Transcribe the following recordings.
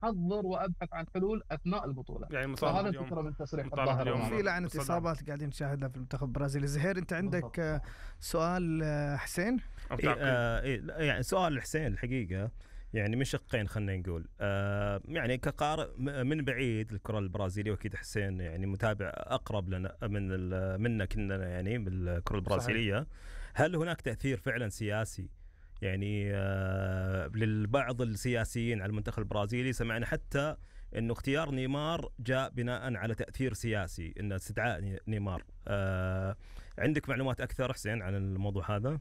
احضر وابحث عن حلول اثناء البطوله. يعني فهذا الفكره من تصريح الظاهر. في لعنه اصابات قاعدين نشاهدها في المنتخب البرازيلي. زهير انت عندك سؤال حسين؟ يعني سؤال حسين الحقيقه يعني من شقين خلينا نقول. يعني كقارئ من بعيد الكرة البرازيلية، وأكيد حسين يعني متابع أقرب لنا منا كنا يعني بالكرة البرازيلية. صحيح. هل هناك تأثير فعلا سياسي يعني للبعض السياسيين على المنتخب البرازيلي؟ سمعنا حتى إنه اختيار نيمار جاء بناء على تأثير سياسي، إن استدعاء نيمار. عندك معلومات أكثر حسين عن الموضوع هذا؟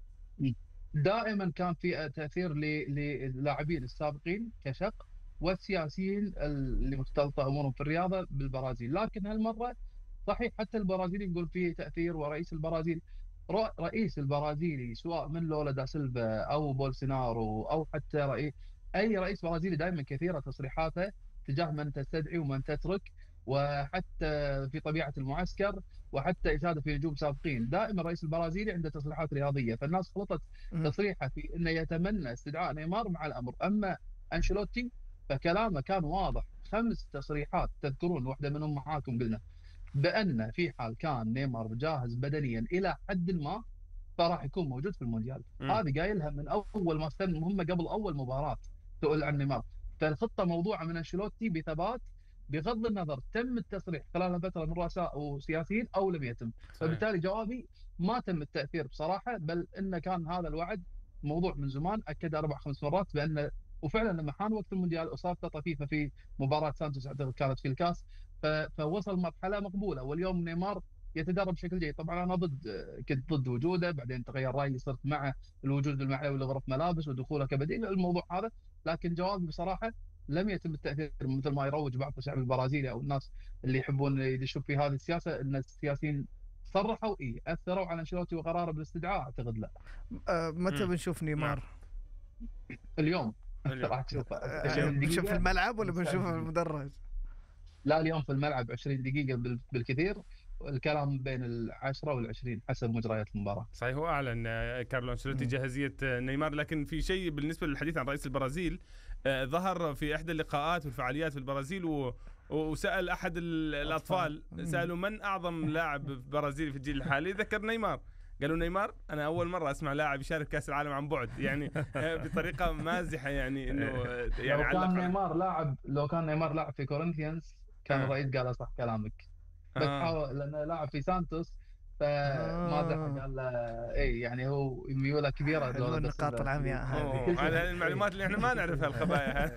دائما كان في تأثير للاعبين السابقين كشق والسياسيين اللي مختلطة أمورهم في الرياضة بالبرازيل، لكن هالمرة صحيح حتى البرازيلي يقول فيه تأثير. ورئيس البرازيل رئيس البرازيلي سواء من لولا دا سيلفا أو بولسونارو أو حتى أي رئيس برازيلي دائما كثيرة تصريحاته تجاه من تستدعي ومن تترك، وحتى في طبيعة المعسكر، وحتى إشادة في نجوم سابقين. دائما الرئيس البرازيلي عنده تصريحات رياضية، فالناس خلطت تصريحه في أنه يتمنى استدعاء نيمار مع الأمر. أما أنشيلوتي فكلامه كان واضح، 5 تصريحات تذكرون واحدة منهم معاكم، قلنا بأن في حال كان نيمار جاهز بدنيا إلى حد ما فراح يكون موجود في المونديال. هذه قايلها من أول ما استلم المهمة قبل أول مباراة تقول عن نيمار. فالخطة موضوعة من أنشيلوتي بثبات، بغض النظر تم التصريح خلال فترة من رؤساء وسياسيين أو لم يتم. فبالتالي جوابي ما تم التأثير بصراحة، بل إن كان هذا الوعد موضوع من زمان، أكد 4-5 مرات بأن، وفعلا لما حان وقت المونديال أصابته طفيفة في مباراة سانتوس أعتقد كانت في الكاس، فوصل مرحلة مقبولة. واليوم نيمار يتدرب بشكل جيد. طبعا أنا كنت ضد وجوده، بعدين تغير رأيي صرت مع الوجود المعنوي لغرف ملابس ودخوله كبديل الموضوع هذا. لكن جوابي بصراحة لم يتم التأثير مثل ما يروج بعض الشعب البرازيلي أو الناس اللي يحبون يدشوا في هذه السياسة، أن السياسيين صرحوا أثروا على أنشيلوتي وقراره بالاستدعاء. أعتقد لا. متى بنشوف نيمار؟ اليوم راح تشوفه. بنشوف في الملعب ولا بنشوفه في المدرج؟ لا، اليوم في الملعب 20 دقيقة بالكثير، الكلام بين 10 و20 حسب مجريات المباراة. صحيح. هو أعلن كارلو أنشيلوتي جاهزية نيمار، لكن في شيء بالنسبة للحديث عن رئيس البرازيل. ظهر في إحدى اللقاءات والفعاليات في البرازيل وسأل أحد الأطفال، سألوا من أعظم لاعب برازيلي في الجيل الحالي، ذكر نيمار. قالوا نيمار. أنا أول مرة أسمع لاعب يشارك كأس العالم عن بعد، يعني بطريقة مازحة، يعني إنه يعني لو كان نيمار لاعب في كورنثيانز كان الرئيس قال صح كلامك، بس حاول لأنه لاعب في سانتوس فما قال يعني هو ميوله كبيره. النقاط العمياء هذه المعلومات اللي احنا ما نعرفها، الخبايا.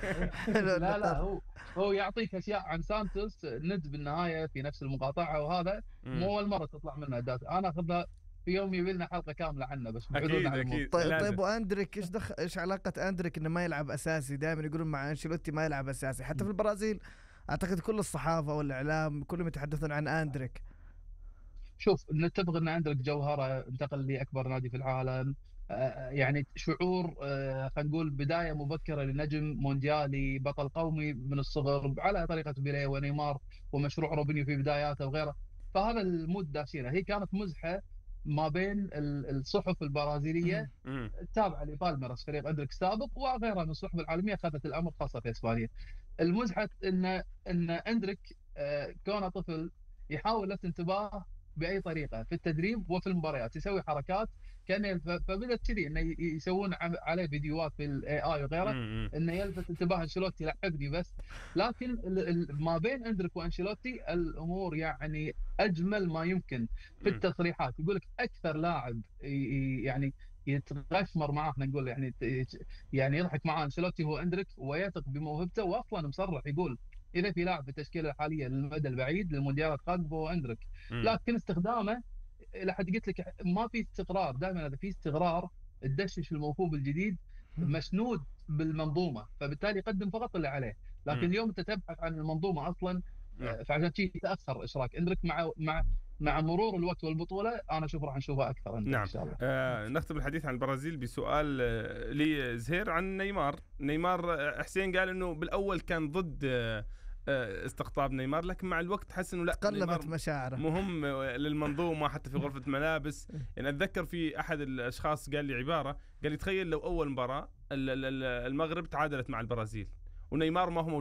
لا هو يعطيك اشياء عن سانتوس ند بالنهايه في نفس المقاطعه، وهذا مو اول مره تطلع منها داتا. انا اخذها في يوم يبي لنا حلقه كامله عنه بس أكيد. طيب واندريك ايش علاقه اندريك انه ما يلعب اساسي؟ دائما يقولون مع انشيلوتي ما يلعب اساسي. حتى في البرازيل اعتقد كل الصحافه والاعلام كلهم يتحدثون عن اندريك. شوف، نتفق ان اندريك جوهره انتقل لاكبر نادي في العالم، يعني شعور خلينا نقول بدايه مبكره لنجم مونديالي بطل قومي من الصغر على طريقه بيليه ونيمار ومشروع روبينيو في بداياته وغيره. فهذا المود داشينه. هي كانت مزحه ما بين الصحف البرازيليه التابعه لبالميراس فريق اندريك السابق وغيرها من الصحف العالميه اخذت الامر خاصه في اسبانيا. المزحه ان اندريك كونه طفل يحاول لفت انتباه باي طريقه في التدريب وفي المباريات، يسوي حركات كان فبدت كذي انه يسوون عليه فيديوهات في الاي اي وغيره انه يلفت انتباه انشيلوتي لعبني بس. لكن ما بين اندريك وانشيلوتي الامور يعني اجمل ما يمكن في التصريحات. يقول لك اكثر لاعب يعني يتغشمر معاه، احنا نقول يعني يضحك معاه انشيلوتي هو اندريك، ويثق بموهبته، واصلا مصرح يقول اذا في لاعب في التشكيله الحاليه للمدى البعيد للمونديالات القادمه فهو اندريك. لكن استخدامه لحد قلت لك ما في استقرار. دائما هذا في استقرار تدشش الموهوب الجديد مسنود بالمنظومه، فبالتالي يقدم فقط اللي عليه. لكن اليوم انت تبحث عن المنظومه اصلا، فعشان شيء تاخر اشراك اندريك مع مرور الوقت والبطوله. انا اشوف راح نشوفها اكثر ان شاء الله. نختم الحديث عن البرازيل بسؤال لزهير عن نيمار. حسين قال انه بالاول كان ضد استقطاب نيمار، لكن مع الوقت حس انه لا، تقلبت مشاعره، مهم للمنظومه حتى في غرفه ملابس. يعني اتذكر في احد الاشخاص قال لي عباره، قال لي تخيل لو اول مباراه المغرب تعادلت مع البرازيل ونيمار ما هو